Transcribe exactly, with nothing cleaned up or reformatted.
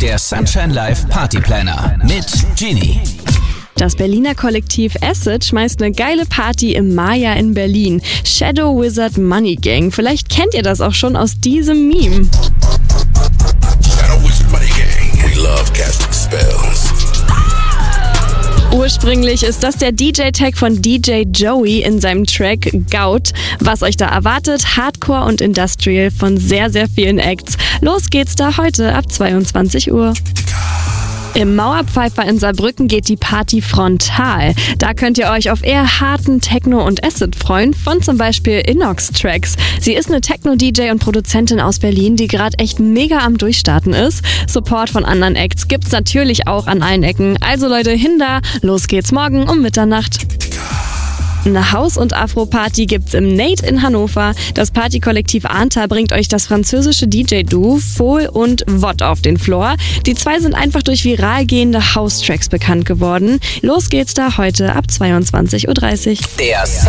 Der Sunshine Live Party Planner mit Genie. Das Berliner Kollektiv Acid schmeißt eine geile Party im Maya in Berlin. Shadow Wizard Money Gang. Vielleicht kennt ihr das auch schon aus diesem Meme. Shadow Wizard Money Gang. We love casting spells. Ursprünglich ist das der D J-Tag von D J Joey in seinem Track Gout. Was euch da erwartet, Hardcore und Industrial von sehr, sehr vielen Acts. Los geht's da heute ab zweiundzwanzig Uhr. Im Mauerpfeifer in Saarbrücken geht die Party frontal. Da könnt ihr euch auf eher harten Techno und Acid freuen, von zum Beispiel Inox Tracks. Sie ist eine Techno-D J und Produzentin aus Berlin, die gerade echt mega am Durchstarten ist. Support von anderen Acts gibt's natürlich auch an allen Ecken. Also Leute, hin da, los geht's morgen um Mitternacht. Eine Haus- und Afro-Party gibt's im Nate in Hannover. Das Partykollektiv Anta bringt euch das französische D J-Duo Fohl und Vod auf den Floor. Die zwei sind einfach durch viral gehende House-Tracks bekannt geworden. Los geht's da heute ab zweiundzwanzig Uhr dreißig. Der